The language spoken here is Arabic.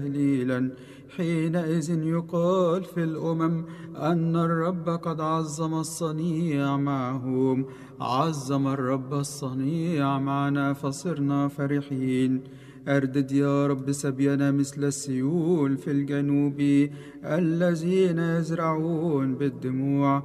تهليلا. حينئذ يقال في الأمم أن الرب قد عظم الصنيع معهم. عظم الرب الصنيع معنا فصرنا فرحين. أردد يا رب سبينا مثل السيول في الجنوب، الذين يزرعون بالدموع